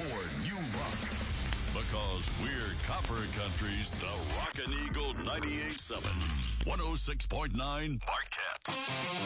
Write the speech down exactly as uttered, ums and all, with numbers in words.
your new rock. Because we're Copper Country's The Rockin' Eagle ninety-eight point seven, one oh six point nine Marquette.